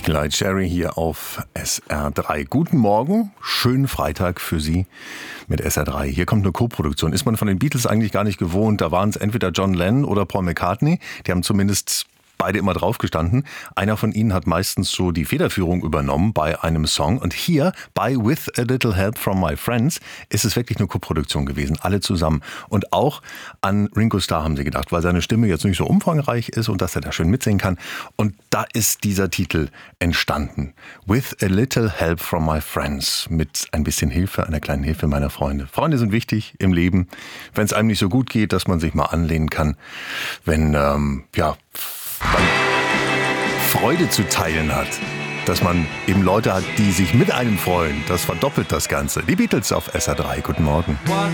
Clyde Cherry hier auf SR3. Guten Morgen, schönen Freitag für Sie mit SR3. Hier kommt eine Co-Produktion. Ist man von den Beatles eigentlich gar nicht gewohnt. Da waren es entweder John Lennon oder Paul McCartney. Die haben zumindest beide immer drauf gestanden. Einer von ihnen hat meistens so die Federführung übernommen bei einem Song. Und hier bei With a Little Help from My Friends ist es wirklich eine Co-Produktion gewesen. Alle zusammen. Und auch an Ringo Starr haben sie gedacht, weil seine Stimme jetzt nicht so umfangreich ist und dass er da schön mitsingen kann. Und da ist dieser Titel entstanden. With a Little Help from My Friends. Mit ein bisschen Hilfe, einer kleinen Hilfe meiner Freunde. Freunde sind wichtig im Leben. Wenn es einem nicht so gut geht, dass man sich mal anlehnen kann. Wenn, man Freude zu teilen hat, dass man eben Leute hat, die sich mit einem freuen. Das verdoppelt das Ganze. Die Beatles auf SR3. Guten Morgen.